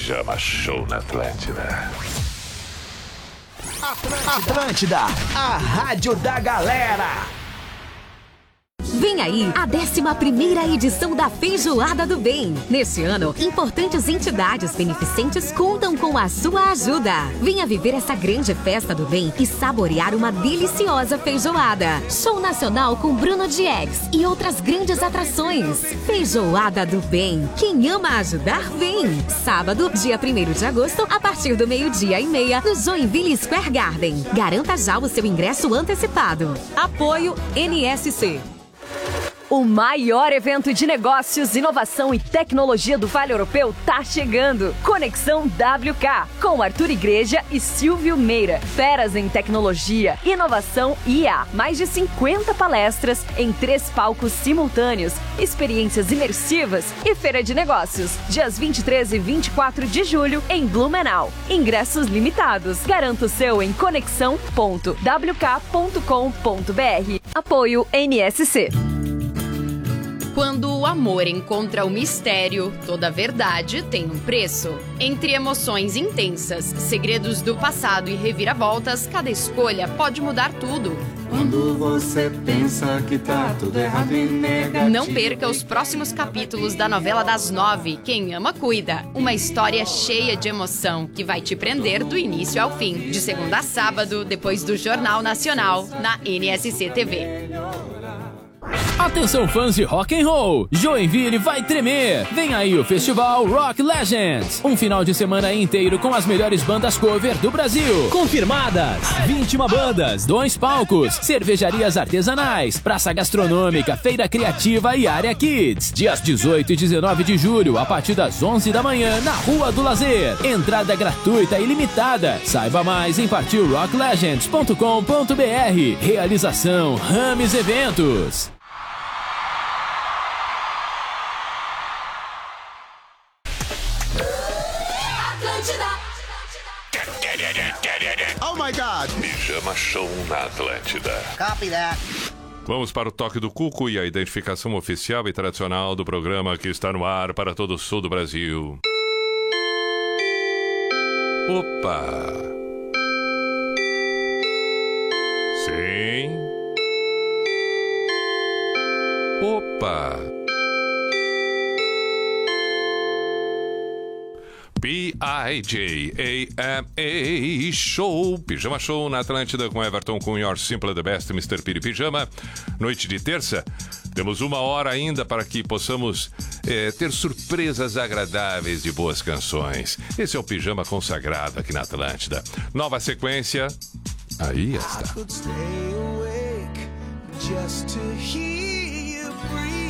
Pijama Show na Atlântida. Atlântida, a rádio da galera. Vem aí a 11ª edição da Feijoada do Bem. Neste ano, importantes entidades beneficentes contam com a sua ajuda. Venha viver essa grande festa do bem e saborear uma deliciosa feijoada. Show nacional com Bruno Diegues e outras grandes atrações. Feijoada do Bem. Quem ama ajudar, vem. Sábado, dia 1º de agosto, a partir do 12:30, no Joinville Square Garden. Garanta já o seu ingresso antecipado. Apoio NSC. O maior evento de negócios, inovação e tecnologia do Vale Europeu tá chegando. Conexão WK, com Arthur Igreja e Silvio Meira. Feras em tecnologia, inovação e IA. Mais de 50 palestras em 3 palcos simultâneos, experiências imersivas e feira de negócios. Dias 23 e 24 de julho em Blumenau. Ingressos limitados. Garanta o seu em conexão.wk.com.br. Apoio NSC. Quando o amor encontra o mistério, toda verdade tem um preço. Entre emoções intensas, segredos do passado e reviravoltas, cada escolha pode mudar tudo. Quando você pensa que tá tudo errado e negativo. Não perca os próximos capítulos da novela das 9, Quem Ama Cuida. Uma história cheia de emoção que vai te prender do início ao fim. De segunda a sábado, depois do Jornal Nacional, na NSC TV. Atenção, fãs de rock and roll! Joinville vai tremer! Vem aí o Festival Rock Legends! Um final de semana inteiro com as melhores bandas cover do Brasil. Confirmadas! 21 bandas, 2 palcos, cervejarias artesanais, praça gastronômica, feira criativa e área kids. Dias 18 e 19 de julho, a partir das 11 da manhã, na Rua do Lazer. Entrada gratuita e limitada. Saiba mais em partilrocklegends.com.br. Realização Rames Eventos. Oh my God! Pijama Show na Atlântida. Copy that. Vamos para o toque do cuco e a identificação oficial e tradicional do programa que está no ar para todo o sul do Brasil. Opa! Sim. Opa! P-I-J-A-M-A Show, Pijama Show na Atlântida com Everton com Your Simple the Best, Mr. Piri Pijama. Noite de terça, temos 1 hora ainda para que possamos ter surpresas agradáveis de boas canções. Esse é o Pijama consagrado aqui na Atlântida. Nova sequência, aí está. Just to hear you breathe.